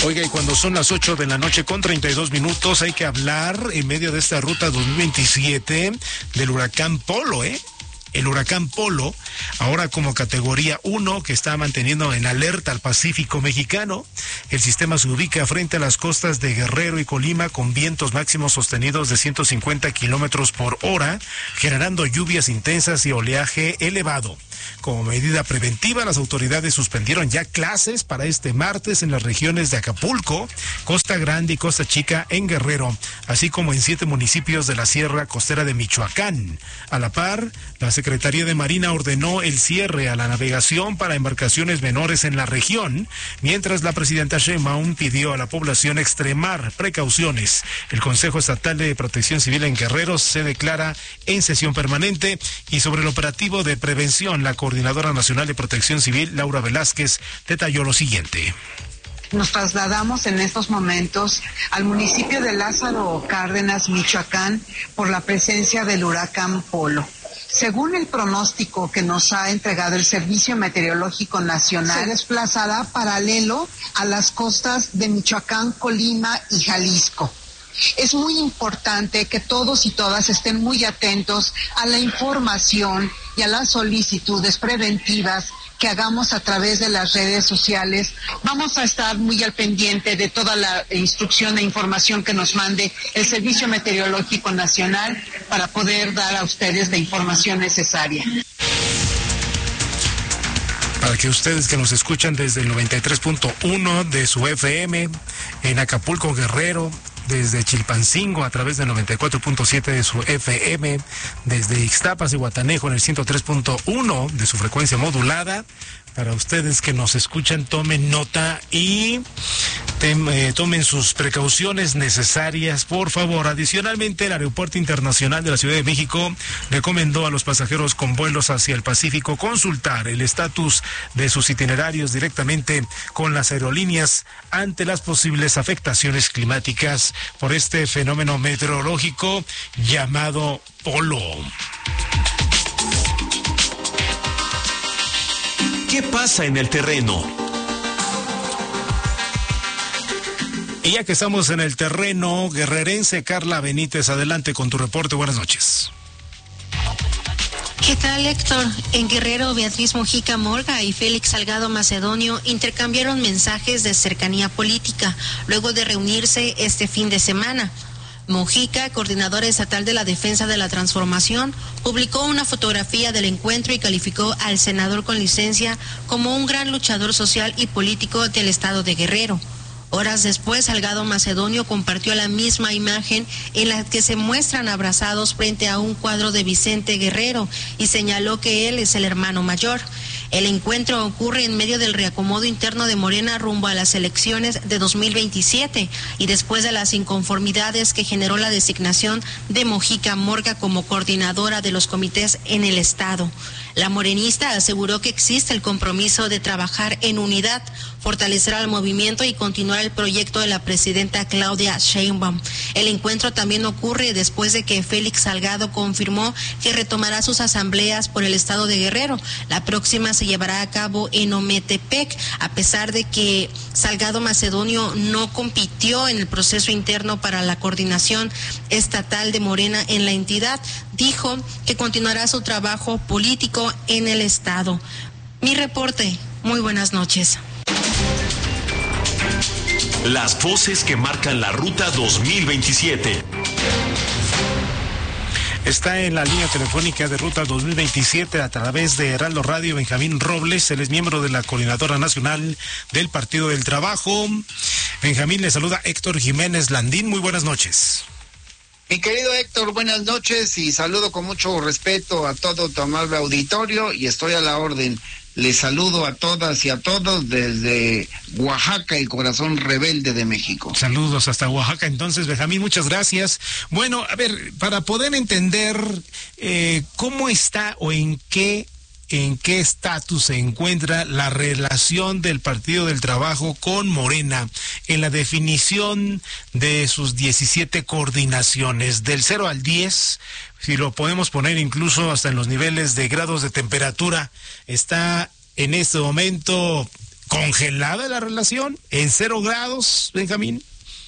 Oiga, y cuando son las 8 de la noche con 32 minutos, hay que hablar en medio de esta ruta 2027 del huracán Polo, El huracán Polo, ahora como categoría 1, que está manteniendo en alerta al Pacífico mexicano. El sistema se ubica frente a las costas de Guerrero y Colima con vientos máximos sostenidos de 150 kilómetros por hora, generando lluvias intensas y oleaje elevado. Como medida preventiva, las autoridades suspendieron ya clases para este martes en las regiones de Acapulco, Costa Grande y Costa Chica en Guerrero, así como en 7 municipios de la Sierra Costera de Michoacán. A la par, la Secretaría de Marina ordenó el cierre a la navegación para embarcaciones menores en la región, mientras la presidenta Sheinbaum pidió a la población extremar precauciones. El Consejo Estatal de Protección Civil en Guerrero se declara en sesión permanente, y sobre el operativo de prevención, la Coordinadora Nacional de Protección Civil, Laura Velázquez, detalló lo siguiente. Nos trasladamos en estos momentos al municipio de Lázaro Cárdenas, Michoacán, por la presencia del huracán Polo. Según el pronóstico que nos ha entregado el Servicio Meteorológico Nacional, se desplazará paralelo a las costas de Michoacán, Colima y Jalisco. Es muy importante que todos y todas estén muy atentos a la información y a las solicitudes preventivas que hagamos a través de las redes sociales. Vamos a estar muy al pendiente de toda la instrucción e información que nos mande el Servicio Meteorológico Nacional para poder dar a ustedes la información necesaria. Para que ustedes que nos escuchan desde el 93.1 de su FM, en Acapulco, Guerrero, desde Chilpancingo a través del 94.7 de su FM, desde Ixtapas y Guatanejo en el 103.1 de su frecuencia modulada. Para ustedes que nos escuchan, tomen nota y tomen sus precauciones necesarias, por favor. Adicionalmente, el Aeropuerto Internacional de la Ciudad de México recomendó a los pasajeros con vuelos hacia el Pacífico consultar el estatus de sus itinerarios directamente con las aerolíneas ante las posibles afectaciones climáticas por este fenómeno meteorológico llamado Polo. ¿Qué pasa en el terreno? Y ya que estamos en el terreno guerrerense, Carla Benítez, adelante con tu reporte. Buenas noches. ¿Qué tal, Héctor? En Guerrero, Beatriz Mojica Morga y Félix Salgado Macedonio intercambiaron mensajes de cercanía política luego de reunirse este fin de semana. Mojica, coordinadora estatal de la Defensa de la Transformación, publicó una fotografía del encuentro y calificó al senador con licencia como un gran luchador social y político del estado de Guerrero. Horas después, Salgado Macedonio compartió la misma imagen en la que se muestran abrazados frente a un cuadro de Vicente Guerrero y señaló que él es el hermano mayor. El encuentro ocurre en medio del reacomodo interno de Morena rumbo a las elecciones de 2027 y después de las inconformidades que generó la designación de Mojica Morga como coordinadora de los comités en el estado. La morenista aseguró que existe el compromiso de trabajar en unidad, fortalecer al movimiento y continuar el proyecto de la presidenta Claudia Sheinbaum. El encuentro también ocurre después de que Félix Salgado confirmó que retomará sus asambleas por el estado de Guerrero. La próxima se llevará a cabo en Ometepec, a pesar de que Salgado Macedonio no compitió en el proceso interno para la coordinación estatal de Morena en la entidad. Dijo que continuará su trabajo político en el estado. Mi reporte. Muy buenas noches. Las voces que marcan la ruta 2027. Está en la línea telefónica de Ruta 2027 a través de Heraldo Radio Benjamín Robles. Él es miembro de la Coordinadora Nacional del Partido del Trabajo. Benjamín, le saluda Héctor Jiménez Landín. Muy buenas noches. Mi querido Héctor, buenas noches y saludo con mucho respeto a todo tu amable auditorio y estoy a la orden. Les saludo a todas y a todos desde Oaxaca, el corazón rebelde de México. Saludos hasta Oaxaca. Entonces, Benjamín, muchas gracias. Bueno, a ver, para poder entender cómo está o en qué estatus se encuentra la relación del Partido del Trabajo con Morena en la definición de sus 17 coordinaciones, del 0 al 10, si lo podemos poner incluso hasta en los niveles de grados de temperatura, está en este momento ¿Congelada la relación? ¿En 0 grados, Benjamín?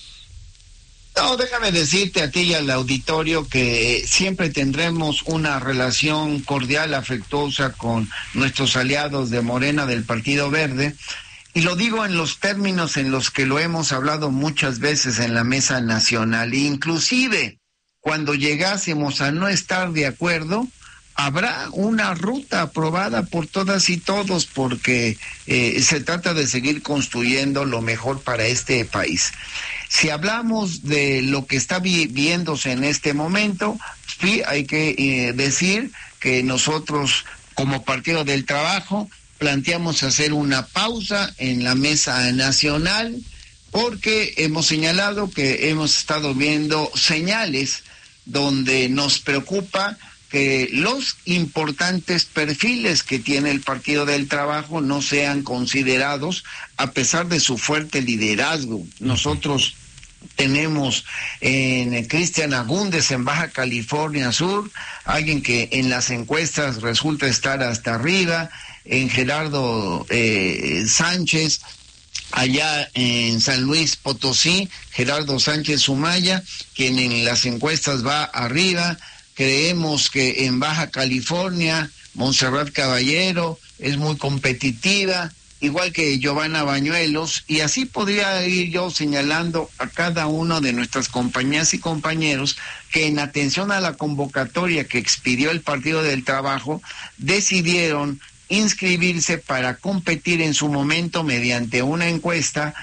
No, déjame decirte a ti y al auditorio que siempre tendremos una relación cordial, afectuosa con nuestros aliados de Morena, del Partido Verde, y lo digo en los términos en los que lo hemos hablado muchas veces en la mesa nacional. Inclusive, cuando llegásemos a no estar de acuerdo, habrá una ruta aprobada por todas y todos, porque se trata de seguir construyendo lo mejor para este país. Si hablamos de lo que está viviéndose en este momento, sí, hay que decir que nosotros, como Partido del Trabajo, planteamos hacer una pausa en la mesa nacional, porque hemos señalado que hemos estado viendo señales donde nos preocupa que los importantes perfiles que tiene el Partido del Trabajo no sean considerados a pesar de su fuerte liderazgo. Nosotros tenemos en Cristian Agúndez en Baja California Sur, alguien que en las encuestas resulta estar hasta arriba, en Gerardo Sánchez, allá en San Luis Potosí, Gerardo Sánchez Sumaya, quien en las encuestas va arriba. Creemos que en Baja California, Montserrat Caballero es muy competitiva, igual que Giovanna Bañuelos, y así podría ir yo señalando a cada uno de nuestras compañeras y compañeros que en atención a la convocatoria que expidió el Partido del Trabajo, decidieron inscribirse para competir en su momento mediante una encuesta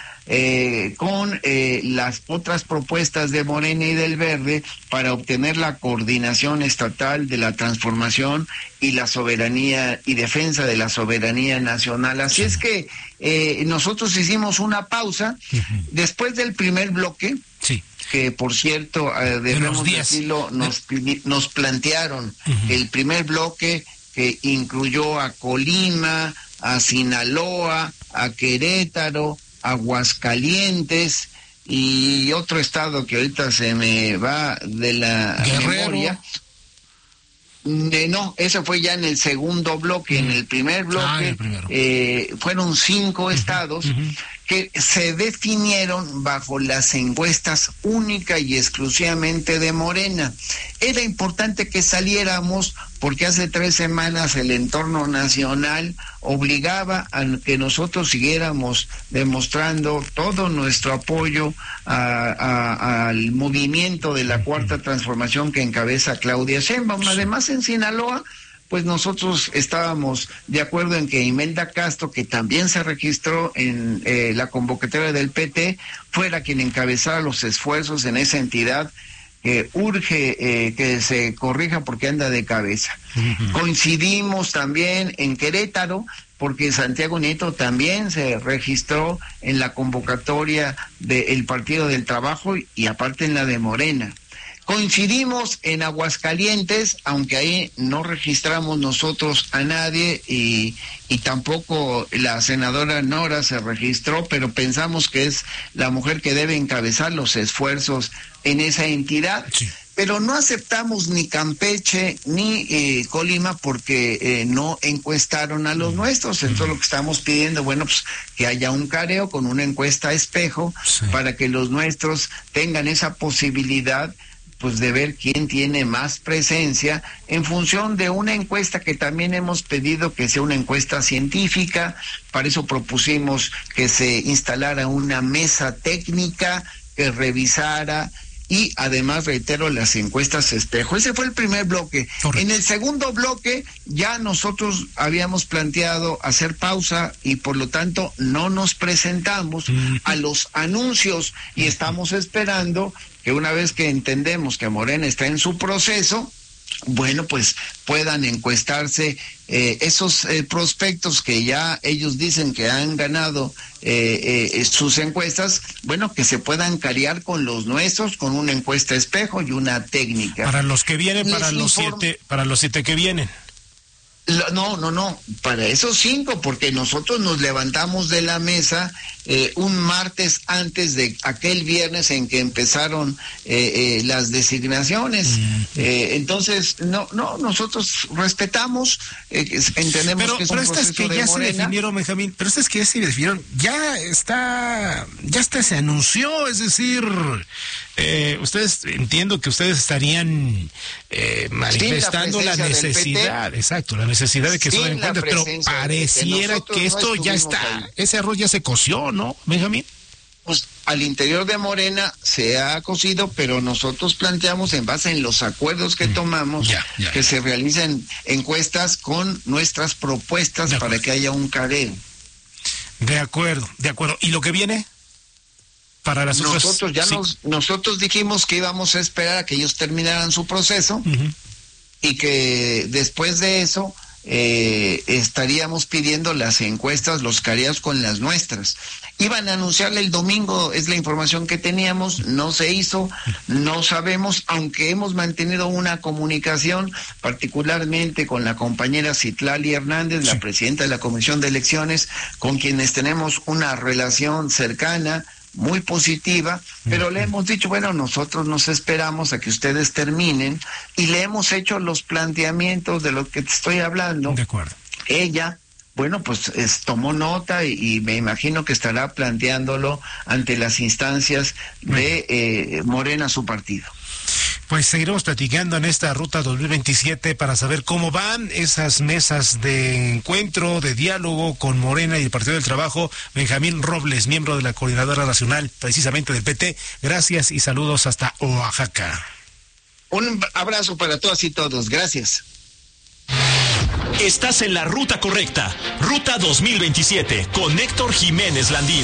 con las otras propuestas de Morena y del Verde para obtener la coordinación estatal de la transformación y la soberanía y defensa de la soberanía nacional. Así es que nosotros hicimos una pausa después del primer bloque, que por cierto, debemos decirlo, nos plantearon el primer bloque que incluyó a Colima, a Sinaloa, a Querétaro, Aguascalientes y otro estado que ahorita se me va de la memoria. No, ese fue ya en el segundo bloque. En el primer bloque fueron 5 estados que se definieron bajo las encuestas única y exclusivamente de Morena. Era importante que saliéramos porque hace 3 semanas el entorno nacional obligaba a que nosotros siguiéramos demostrando todo nuestro apoyo al movimiento de la Cuarta Transformación que encabeza Claudia Sheinbaum. Además, en Sinaloa, pues nosotros estábamos de acuerdo en que Imelda Castro, que también se registró en la convocatoria del PT, fuera quien encabezara los esfuerzos en esa entidad que urge que se corrija porque anda de cabeza. Coincidimos también en Querétaro, porque Santiago Nieto también se registró en la convocatoria del Partido del Trabajo y aparte en la de Morena. Coincidimos en Aguascalientes, aunque ahí no registramos nosotros a nadie y tampoco la senadora Nora se registró, pero pensamos que es la mujer que debe encabezar los esfuerzos en esa entidad. Sí. Pero no aceptamos ni Campeche ni Colima porque no encuestaron a los nuestros. Entonces lo que estamos pidiendo, bueno, pues que haya un careo con una encuesta espejo para que los nuestros tengan esa posibilidad pues de ver quién tiene más presencia en función de una encuesta que también hemos pedido que sea una encuesta científica. Para eso propusimos que se instalara una mesa técnica que revisara y además, reitero, las encuestas espejo. Ese fue el primer bloque. Correcto. En el segundo bloque ya nosotros habíamos planteado hacer pausa y por lo tanto no nos presentamos a los anuncios y estamos esperando que una vez que entendemos que Morena está en su proceso, bueno, pues puedan encuestarse esos prospectos que ya ellos dicen que han ganado sus encuestas, bueno, que se puedan cariar con los nuestros, con una encuesta espejo y una técnica. Para los que vienen, para los 7 que vienen. No, para esos 5, porque nosotros nos levantamos de la mesa un martes antes de aquel viernes en que empezaron las designaciones. Entonces, nosotros respetamos, entendemos que es un proceso que de ya Morena. Se definieron, Benjamín, pero estas que ya se definieron, ya se anunció, es decir, ustedes, entiendo que ustedes estarían manifestando la necesidad, exacto, la necesidad de que se den cuenta, pero pareciera que esto ya está, ese arroz ya se coció, ¿no, Benjamín? Pues al interior de Morena se ha cocido, pero nosotros planteamos en base en los acuerdos que tomamos que se realicen encuestas con nuestras propuestas para que haya un careo. De acuerdo. ¿Y lo que viene? Para las nosotros dijimos que íbamos a esperar a que ellos terminaran su proceso y que después de eso estaríamos pidiendo las encuestas, los careos con las nuestras. Iban a anunciarle el domingo, es la información que teníamos, no se hizo, no sabemos, aunque hemos mantenido una comunicación, particularmente con la compañera Citlali Hernández, la presidenta de la Comisión de Elecciones, con quienes tenemos una relación cercana, muy positiva, pero le hemos dicho, bueno, nosotros nos esperamos a que ustedes terminen, y le hemos hecho los planteamientos de lo que te estoy hablando. De acuerdo. Ella, bueno, pues tomó nota y me imagino que estará planteándolo ante las instancias de Morena, su partido. Pues seguiremos platicando en esta ruta 2027 para saber cómo van esas mesas de encuentro, de diálogo con Morena y el Partido del Trabajo. Benjamín Robles, miembro de la Coordinadora Nacional, precisamente del PT. Gracias y saludos hasta Oaxaca. Un abrazo para todas y todos. Gracias. Estás en la ruta correcta. Ruta 2027 con Héctor Jiménez Landín.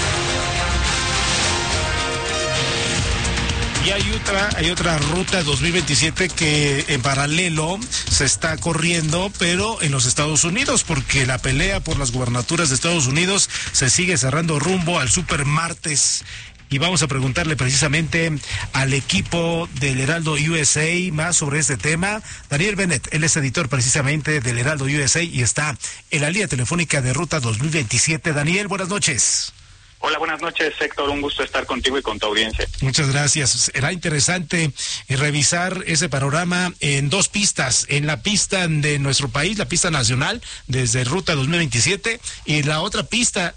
Y hay otra ruta 2027 que en paralelo se está corriendo, pero en los Estados Unidos, porque la pelea por las gubernaturas de Estados Unidos se sigue cerrando rumbo al Super Martes. Y vamos a preguntarle precisamente al equipo del Heraldo USA más sobre este tema. Daniel Bennett, él es editor precisamente del Heraldo USA y está en la línea telefónica de Ruta 2027. Daniel, buenas noches. Hola, buenas noches, Héctor. Un gusto estar contigo y con tu audiencia. Muchas gracias. Será interesante revisar ese panorama en dos pistas. En la pista de nuestro país, la pista nacional, desde Ruta 2027, y la otra pista,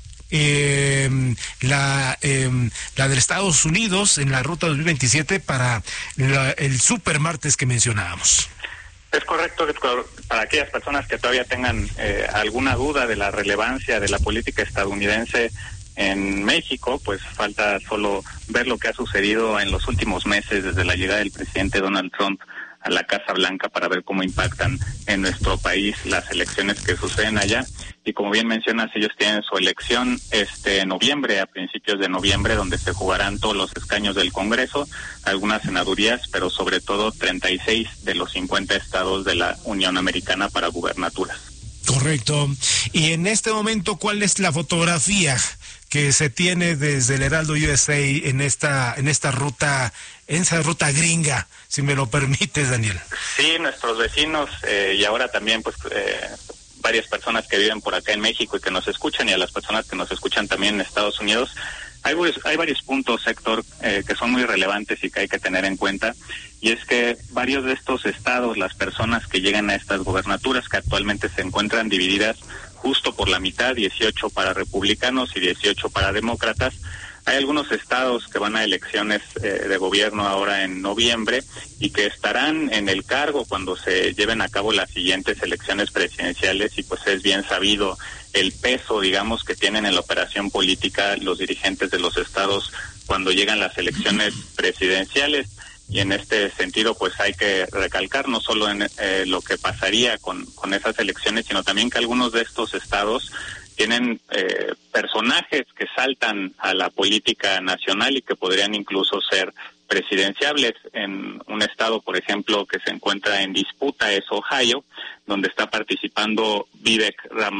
la de Estados Unidos, en la Ruta 2027, para el Super Martes que mencionábamos. Es correcto, Héctor. Para aquellas personas que todavía tengan alguna duda de la relevancia de la política estadounidense en México, pues falta solo ver lo que ha sucedido en los últimos meses desde la llegada del presidente Donald Trump a la Casa Blanca para ver cómo impactan en nuestro país las elecciones que suceden allá. Y como bien mencionas, ellos tienen su elección noviembre, a principios de noviembre, donde se jugarán todos los escaños del Congreso, algunas senadurías, pero sobre todo 36 de los 50 estados de la Unión Americana para gubernaturas. Correcto. Y en este momento, ¿cuál es la fotografía que se tiene desde el Heraldo USA en esta ruta, en esa ruta gringa, si me lo permites, Daniel? Sí, nuestros vecinos y ahora también varias personas que viven por acá en México y que nos escuchan, y a las personas que nos escuchan también en Estados Unidos. Hay varios puntos, Héctor, que son muy relevantes y que hay que tener en cuenta, y es que varios de estos estados, las personas que llegan a estas gubernaturas, que actualmente se encuentran divididas justo por la mitad, 18 para republicanos y 18 para demócratas. Hay algunos estados que van a elecciones de gobierno ahora en noviembre y que estarán en el cargo cuando se lleven a cabo las siguientes elecciones presidenciales, y pues es bien sabido el peso, digamos, que tienen en la operación política los dirigentes de los estados cuando llegan las elecciones presidenciales. Y en este sentido, pues hay que recalcar no solo en lo que pasaría con esas elecciones, sino también que algunos de estos estados tienen personajes que saltan a la política nacional y que podrían incluso ser presidenciables. En un estado, por ejemplo, que se encuentra en disputa es Ohio, donde está participando Vivek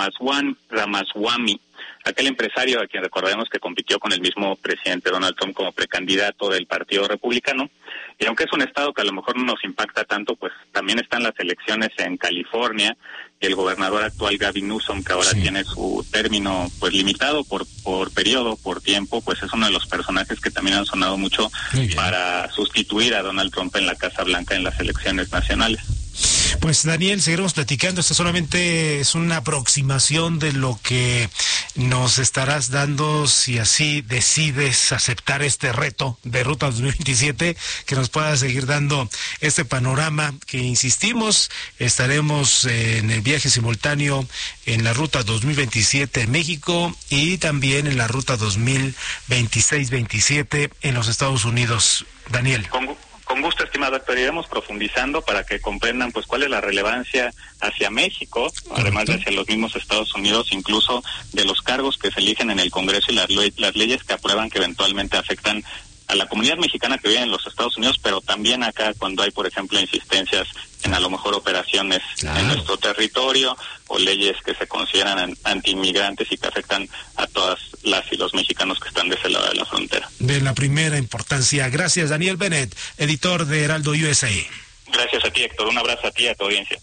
Ramaswamy, aquel empresario a quien recordemos que compitió con el mismo presidente Donald Trump como precandidato del Partido Republicano. Y aunque es un estado que a lo mejor no nos impacta tanto, pues también están las elecciones en California, y el gobernador actual Gavin Newsom, que ahora tiene su término pues limitado por periodo, por tiempo, pues es uno de los personajes que también han sonado mucho para sustituir a Donald Trump en la Casa Blanca en las elecciones nacionales. Pues Daniel, seguiremos platicando. Esto solamente es una aproximación de lo que nos estarás dando si así decides aceptar este reto de Ruta 2027, que nos pueda seguir dando este panorama que, insistimos, estaremos en el viaje simultáneo en la Ruta 2027 en México y también en la Ruta 2026-27 en los Estados Unidos. Daniel. Con gusto, estimado Héctor, iremos profundizando para que comprendan pues cuál es la relevancia hacia México, además de hacia los mismos Estados Unidos, incluso de los cargos que se eligen en el Congreso y las leyes que aprueban que eventualmente afectan a la comunidad mexicana que vive en los Estados Unidos, pero también acá cuando hay, por ejemplo, insistencias en a lo mejor operaciones en nuestro territorio o leyes que se consideran antiinmigrantes y que afectan a todas las y los mexicanos que están de ese lado de la frontera. De la primera importancia. Gracias, Daniel Bennett, editor de Heraldo USA. Gracias a ti, Héctor. Un abrazo a ti y a tu audiencia.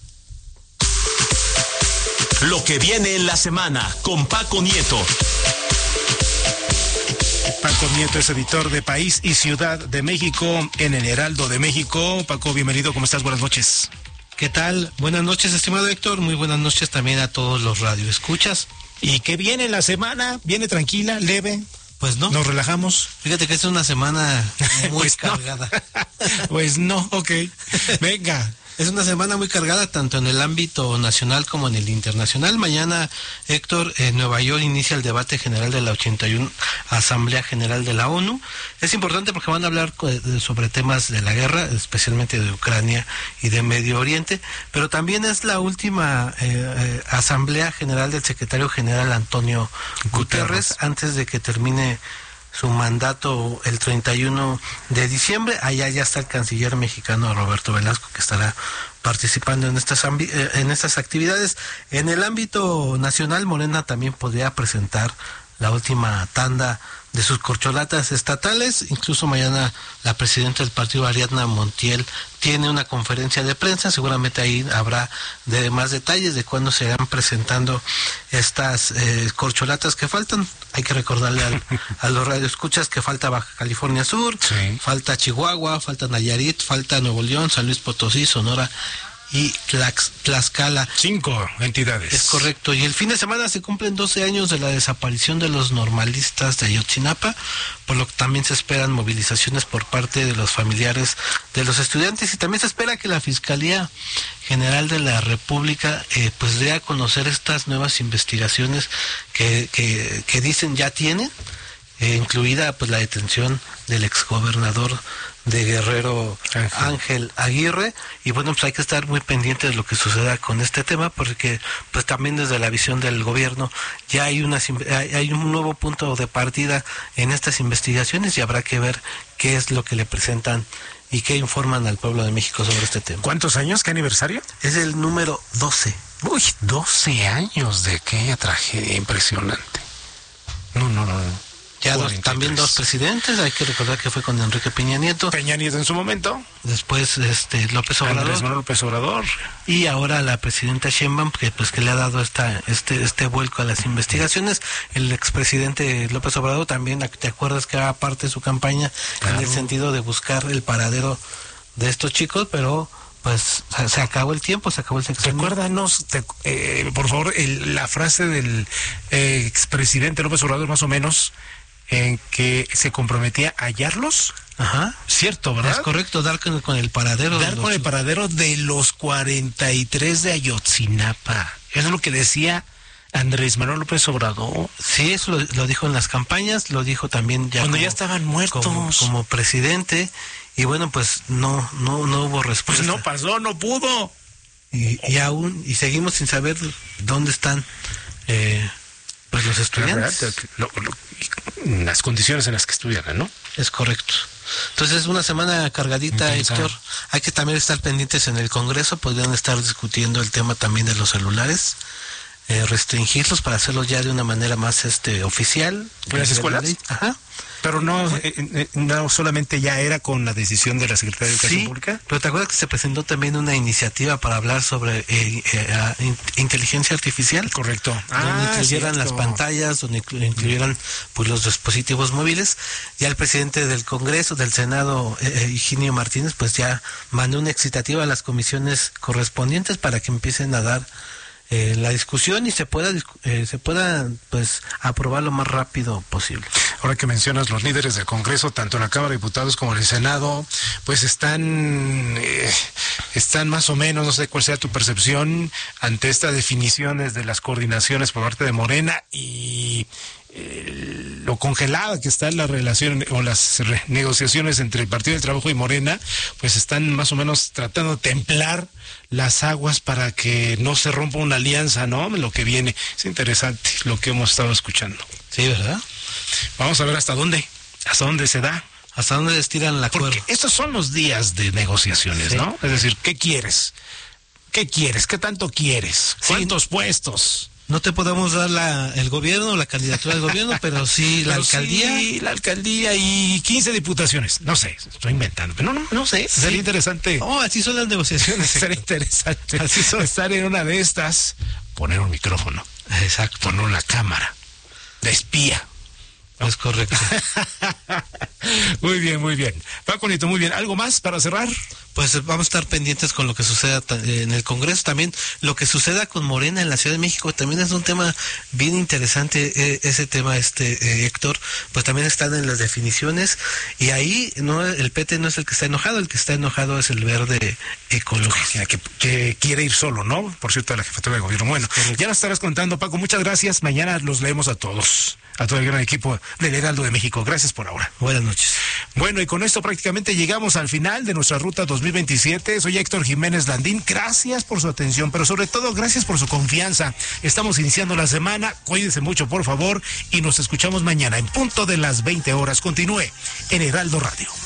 Lo que viene en la semana con Paco Nieto. Paco Nieto es editor de País y Ciudad de México en el Heraldo de México. Paco, bienvenido, ¿cómo estás? Buenas noches. ¿Qué tal? Buenas noches, estimado Héctor. Muy buenas noches también a todos los radioescuchas. ¿Y qué viene la semana? ¿Viene tranquila, leve? Pues no. ¿Nos relajamos? Fíjate que es una semana muy pues cargada. Pues no, ok. Venga. Es una semana muy cargada tanto en el ámbito nacional como en el internacional. Mañana, Héctor, en Nueva York inicia el debate general de la 81 Asamblea General de la ONU. Es importante porque van a hablar sobre temas de la guerra, especialmente de Ucrania y de Medio Oriente, pero también es la última Asamblea General del Secretario General Antonio Guterres antes de que termine su mandato el 31 de diciembre. Allá ya está el canciller mexicano Roberto Velasco, que estará participando en estas actividades. En el ámbito nacional, Morena también podría presentar la última tanda de sus corcholatas estatales. Incluso mañana la presidenta del partido, Ariadna Montiel, tiene una conferencia de prensa. Seguramente ahí habrá más detalles de cuándo se irán presentando estas corcholatas que faltan. Hay que recordarle a los radioescuchas que falta Baja California Sur, falta Chihuahua, falta Nayarit, falta Nuevo León, San Luis Potosí, Sonora y Tlaxcala. 5 entidades. Es correcto. Y el fin de semana se cumplen 12 años de la desaparición de los normalistas de Ayotzinapa, por lo que también se esperan movilizaciones por parte de los familiares de los estudiantes, y también se espera que la Fiscalía General de la República pues dé a conocer estas nuevas investigaciones que dicen ya tienen, incluida pues la detención del exgobernador de Guerrero, Ángel Aguirre. Y bueno, pues hay que estar muy pendientes de lo que suceda con este tema, porque pues también desde la visión del gobierno ya hay un nuevo punto de partida en estas investigaciones, y habrá que ver qué es lo que le presentan y qué informan al pueblo de México sobre este tema. ¿Cuántos años? ¿Qué aniversario? Es el número 12. Uy, 12 años de aquella tragedia impresionante. No. Ya también dos presidentes, hay que recordar que fue con Enrique Peña Nieto. Peña Nieto en su momento. Después López Obrador. Andrés Manuel López Obrador. Y ahora la presidenta Sheinbaum, que le ha dado este vuelco a las investigaciones. El expresidente López Obrador también, ¿te acuerdas que era parte de su campaña en el sentido de buscar el paradero de estos chicos? Pero pues se acabó el tiempo, se acabó el sexenio. Recuérdanos, por favor, la frase del expresidente López Obrador, más o menos, en que se comprometía a hallarlos. Ajá. Cierto, ¿verdad? Es correcto, dar con el paradero. Dar con el paradero de los 43 de Ayotzinapa. Eso es lo que decía Andrés Manuel López Obrador. Sí, eso lo dijo en las campañas, lo dijo también ya cuando ya estaban muertos como presidente. Y bueno, pues no hubo respuesta. Pues no pasó, no pudo. Y seguimos sin saber dónde están pues los estudiantes. Las condiciones en las que estudiaran, ¿no? Es correcto. Entonces, una semana cargadita, Héctor. Hay que también estar pendientes en el Congreso. Podrían estar discutiendo el tema también de los celulares. restringirlos para hacerlos ya de una manera más oficial. ¿En las escuelas? Ajá. Pero no solamente ya era con la decisión de la Secretaría de Educación Pública. Pero te acuerdas que se presentó también una iniciativa para hablar sobre inteligencia artificial. Correcto. Donde incluyeran las pantallas, donde incluyeran pues los dispositivos móviles. Ya el presidente del Congreso, del Senado, Higinio Martínez, pues ya mandó una excitativa a las comisiones correspondientes para que empiecen a dar la discusión y se pueda pues aprobar lo más rápido posible. Ahora que mencionas, los líderes del Congreso, tanto en la Cámara de Diputados como en el Senado, pues están más o menos, no sé cuál sea tu percepción ante estas definiciones de las coordinaciones por parte de Morena y lo congelada que está la relación o las negociaciones entre el Partido del Trabajo y Morena, pues están más o menos tratando de templar las aguas para que no se rompa una alianza, ¿no? Lo que viene. Es interesante lo que hemos estado escuchando. Sí, ¿verdad? Vamos a ver hasta dónde se da. Hasta dónde estiran la cuerda. Porque estos son los días de negociaciones, ¿no? Es decir, ¿qué quieres? ¿Qué quieres? ¿Qué tanto quieres? ¿Cuántos puestos? No te podemos dar el gobierno, la candidatura del gobierno, pero sí la alcaldía. Sí, la alcaldía y 15 diputaciones. No sé, estoy inventando, pero no sé. Sí. Sería interesante. Oh, así son las negociaciones. Sería interesante. Así son. Estar en una de estas, poner un micrófono. Exacto. Poner una cámara de espía. Es correcto. Muy bien, muy bien. Paco Nieto, muy bien. ¿Algo más para cerrar? Pues vamos a estar pendientes con lo que suceda en el Congreso, también lo que suceda con Morena en la Ciudad de México, también es un tema bien interesante, ese tema, Héctor, pues también están en las definiciones, y ahí el PT no es el que está enojado, el que está enojado es el Verde Ecología, que quiere ir solo, ¿no? Por cierto, de la jefatura de gobierno. Bueno, ya nos estarás contando, Paco, muchas gracias, mañana los leemos a todos, a todo el gran equipo del Heraldo de México. Gracias por ahora. Buenas noches. Bueno, y con esto prácticamente llegamos al final de nuestra ruta 2027. Soy Héctor Jiménez Landín. Gracias por su atención, pero sobre todo gracias por su confianza. Estamos iniciando la semana. Cuídense mucho, por favor, y nos escuchamos mañana en punto de las 20 horas. Continúe en Heraldo Radio.